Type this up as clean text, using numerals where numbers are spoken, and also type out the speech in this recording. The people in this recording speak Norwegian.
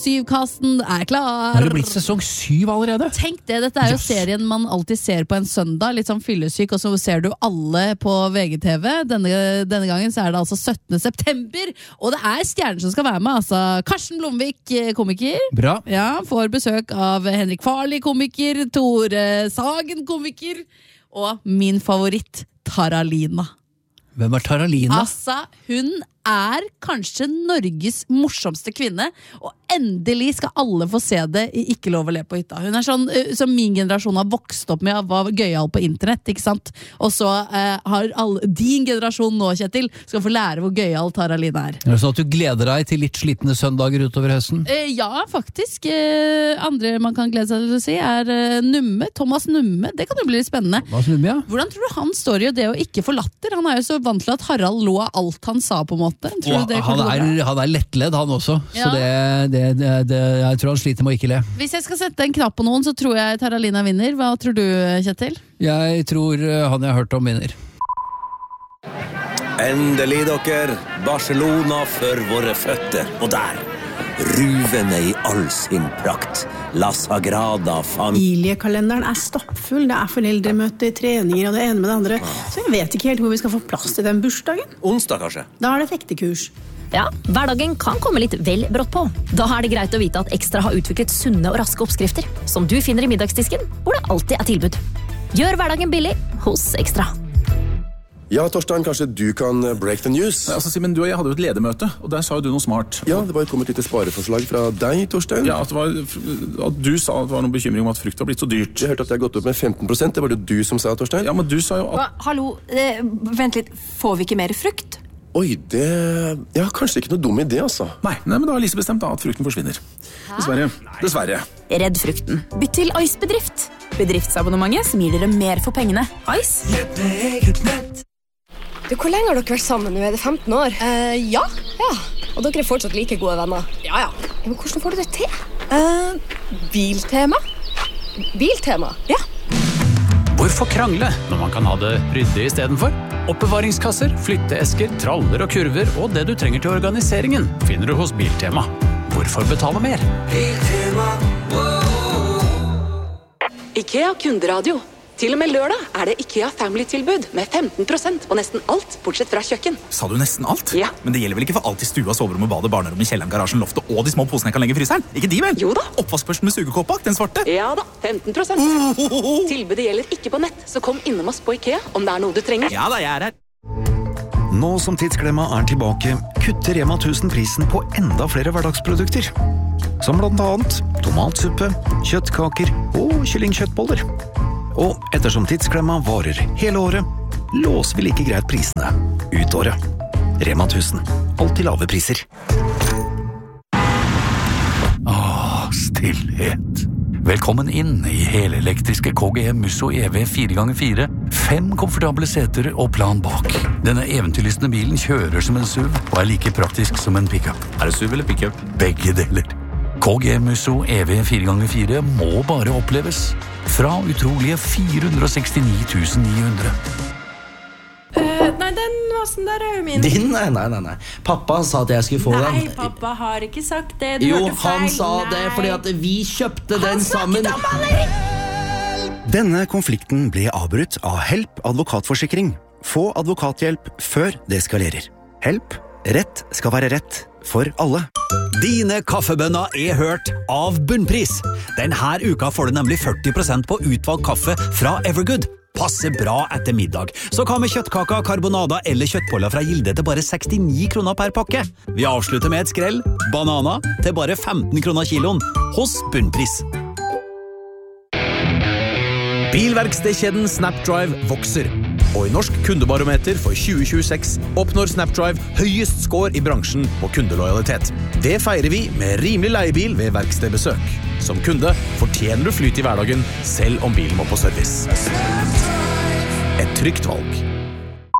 7-kasten klar. Har det blitt sesong 7 allerede? Tenk det, dette jo serien man alltid ser på en søndag, litt sånn fyllesyk, og så ser du alle på VGTV. Denne gangen så det altså 17. september, og det stjerner som skal være med, altså Karsten Blomvik, komiker. Bra. Ja, får besøk av Henrik Farley, komiker, Tore Sagen, komiker, og min favoritt, Taralina. Hvem Taralina? Altså, hun kanskje Norges morsomste kvinne, og endelig skal alle få se det i Ikke lov å le på hytta. Hun sånn som min generasjon har vokst opp med, var gøyal på internett, ikke sant? Og så har din generasjon nå, Kjetil, skal få lære hvor gøyal Taralina Det sånn at du gleder deg til litt slitne søndager utover høsten? Ja, faktisk. Andre man kan glede seg til å si Numme, Thomas Numme. Det kan jo bli litt spennende. Thomas Numme, ja. Hvordan tror du han står i det å ikke få latter? Han jo så vant til at Harald lo av alt han sa, på en måte. Og han lettledd, han også. Ja. Så jeg tror han sliter med å ikke le. Hvis jeg skal sette en knapp på noen, så tror jeg Taralina vinner. Hva tror du, Kjetil? Jeg tror han jeg har hørt om vinner. Endelig dere, Barcelona for våre føtter. Og der, ruvende i all sin prakt, La Sagrada Familiekalenderen stappfull. Det foreldremøte, treninger og det ene med det andre. Så jeg vet ikke helt hvor vi skal få plass til den bursdagen. Onsdag, kanskje? Da det fektekurs. Ja, hverdagen kan komme litt vel brått på. Da det greit å vite at Ekstra har utviklet sunne og raske oppskrifter, som du finner i middagsdisken, hvor det alltid tilbud. Gjør hverdagen billig hos Ekstra. Ja, Torstein, kanskje du kan break the news? Altså, Simen, du og jeg hadde jo et ledermøte, og der sa jo du noe smart. Ja, det var kommet litt spareforslag fra deg, Torstein. Ja, at du sa at det var noen bekymring om at frukt var blitt så dyrt. Jeg hørte at det har gått opp med 15%, det var det du som sa, Torstein. Ja, men du sa jo at... Hallo, vent litt, får vi ikke mer frukt? Oi, ja, kanskje ikke noe dum idé, altså. Nei, men da har Lise bestemt da at frukten forsvinner. Dessverre. Redd frukten. Bytt til Ice-bedrift. Bedriftsabonnementet som gir dere mer for pengene. Ice. Hvor lenge har dere vært sammen? Nå det 15 år. Ja. Og dere fortsatt like gode venner? Ja. Men hvordan får du det til? Biltema. Biltema? Ja. Hvorfor krangle når man kan ha det ryddig i stedet for? Oppbevaringskasser, flytteesker, traller og kurver og det du trenger til organiseringen finner du hos Biltema. Hvorfor betale mer? Biltema. IKEA kunderadio. Til og med lørdag det IKEA Family-tilbud med 15% på nesten alt, bortsett fra kjøkken. Sa du nesten alt? Ja. Men det gjelder vel ikke for alt i stua, soverommet, badet, barnerommet, kjelleren, garasjen, loftet og de små posene jeg kan legge i fryseren? Ikke de vel? Jo da. Oppvaskbørsten med sugekåp bak, den svarte? Ja da, 15%. Tilbudet gjelder ikke på nett, så kom innom oss på IKEA om det noe du trenger. Ja da, jeg her. Nå som Tidsklemma tilbake, kutter Rema 1000 prisen på enda flere hverdagsprodukter. Som blant annet tomatsuppe, kjøttkaker og kyllingkjøttboller. Og ettersom Tidsklemma varer hele året, låser vi like greit prisene ut året. Rema 1000. Alltid lave priser. Stillhet. Velkommen inn i helelektriske KGM Musso EV 4x4. 5 komfortable seter og plan bak. Denne eventyrlystne bilen kjører som en SUV og like praktisk som en pickup. Det SUV eller pickup? Begge deler. KGM Musso EV 4x4 må bare oppleves. Fra utrolige 469 900. Nei, den vasen der jo min. Din? Nei. Pappa sa at jeg skulle få den. Nei, pappa har ikke sagt det. Du jo, hørte feil. Han sa det fordi at vi kjøpte den sammen. Han snakket om maleri! Denne konflikten ble avbrutt av Help advokatforsikring. Få advokathjelp før det eskalerer. Help. Rett skal være rett for alle. Dine kaffebønner hørt av Bunnpris. Denne uka får du nemlig 40% på utvalgt kaffe fra Evergood. Passer bra etter middag. Så hva med kjøttkaker, karbonada eller kjøttboller fra Gilde til bare 69 kroner per pakke? Vi avslutter med et skrell. Banana til bare 15 kroner kiloen hos Bunnpris. Bilverkstedkjeden Snapdrive vokser. Og i Norsk kundebarometer for 2026 oppnår Snapdrive høyest score i bransjen på kundelojalitet. Det feirer vi med rimelig leiebil ved verkstedbesøk. Som kunde fortjener du flyt i hverdagen, selv om bilen må på service. Et trygt valg.